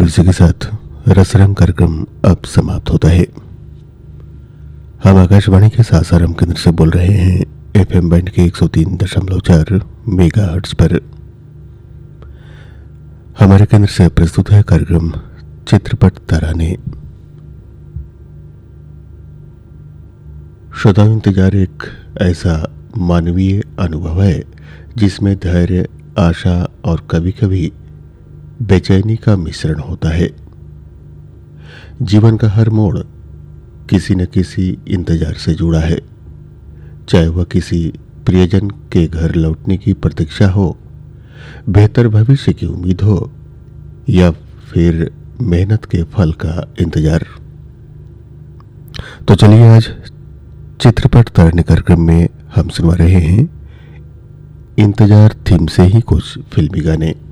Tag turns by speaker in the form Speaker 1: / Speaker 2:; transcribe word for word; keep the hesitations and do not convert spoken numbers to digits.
Speaker 1: और इसी के साथ रसरंग कार्यक्रम अब समाप्त होता है। हम आकाशवाणी के सासाराम केंद्र से बोल रहे हैं एफएम बैंड के एक सौ तीन दशमलव चार मेगाहर्ट्ज पर। हमारे केंद्र से प्रस्तुत है कार्यक्रम चित्रपट तराने। श्रोताओं, इंतजार एक ऐसा मानवीय अनुभव है जिसमें धैर्य, आशा और कभी कभी बेचैनी का मिश्रण होता है। जीवन का हर मोड़ किसी न किसी इंतजार से जुड़ा है, चाहे वह किसी प्रियजन के घर लौटने की प्रतीक्षा हो, बेहतर भविष्य की उम्मीद हो या फिर मेहनत के फल का इंतजार। तो चलिए आज चित्रपट तराने कार्यक्रम में हम सुनवा रहे हैं इंतजार थीम से ही कुछ फिल्मी गाने।